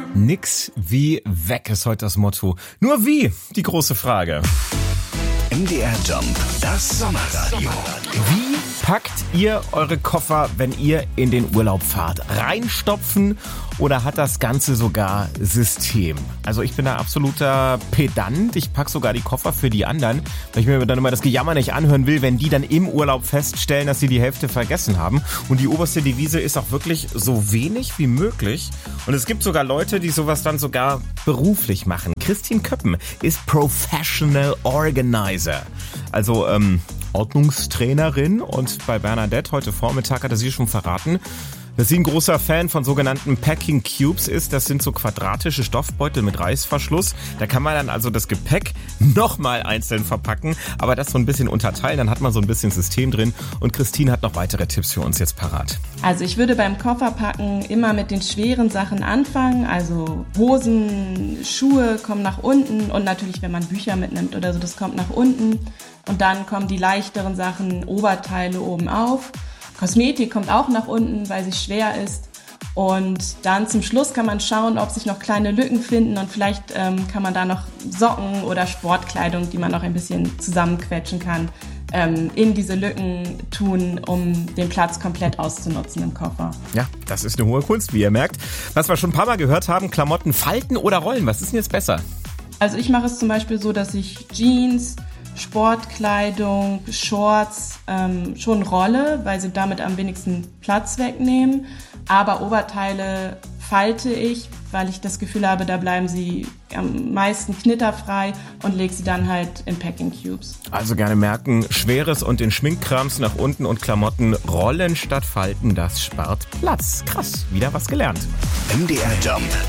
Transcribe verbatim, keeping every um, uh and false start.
Nix wie weg ist heute das Motto. Nur wie? Die große Frage. M D R Jump, das Sommerradio. Wie packt ihr eure Koffer, wenn ihr in den Urlaub fahrt? Reinstopfen oder hat das Ganze sogar System? Also ich bin da absoluter Pedant. Ich pack sogar die Koffer für die anderen, weil ich mir dann immer das Gejammer nicht anhören will, wenn die dann im Urlaub feststellen, dass sie die Hälfte vergessen haben. Und die oberste Devise ist auch wirklich so wenig wie möglich. Und es gibt sogar Leute, die sowas dann sogar beruflich machen. Christine Köppen ist Professional Organizer. Also ähm, Ordnungstrainerin, und bei Bernadette heute Vormittag hatte sie schon verraten, dass sie ein großer Fan von sogenannten Packing Cubes ist. Das sind so quadratische Stoffbeutel mit Reißverschluss. Da kann man dann also das Gepäck nochmal einzeln verpacken, aber das so ein bisschen unterteilen. Dann hat man so ein bisschen System drin. Und Christine hat noch weitere Tipps für uns jetzt parat. Also ich würde beim Kofferpacken immer mit den schweren Sachen anfangen. Also Hosen, Schuhe kommen nach unten und natürlich, wenn man Bücher mitnimmt oder so, das kommt nach unten. Und dann kommen die leichteren Sachen, Oberteile oben auf. Kosmetik kommt auch nach unten, weil sie schwer ist. Und dann zum Schluss kann man schauen, ob sich noch kleine Lücken finden, und vielleicht ähm, kann man da noch Socken oder Sportkleidung, die man noch ein bisschen zusammenquetschen kann, ähm, in diese Lücken tun, um den Platz komplett auszunutzen im Koffer. Ja, das ist eine hohe Kunst, wie ihr merkt. Was wir schon ein paar Mal gehört haben, Klamotten falten oder rollen. Was ist denn jetzt besser? Also ich mache es zum Beispiel so, dass ich Jeans, Sportkleidung, Shorts ähm, schon rolle, weil sie damit am wenigsten Platz wegnehmen. Aber Oberteile falte ich, weil ich das Gefühl habe, da bleiben sie am meisten knitterfrei, und lege sie dann halt in Packing Cubes. Also gerne merken, Schweres und den Schminkkrams nach unten und Klamotten rollen statt falten, das spart Platz. Krass, wieder was gelernt. M D R Jump,